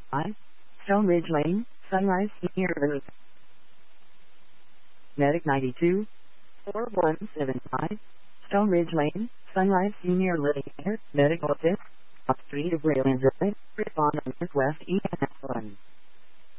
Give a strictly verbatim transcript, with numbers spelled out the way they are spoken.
five, Stone Ridge Lane, Sunrise Senior Living. Medic ninety-two, four one seven five, Stone Ridge Lane, Sunrise Senior Living Care, Medical Office, up Street of Braylon Drive, respond on Northwest E M S one.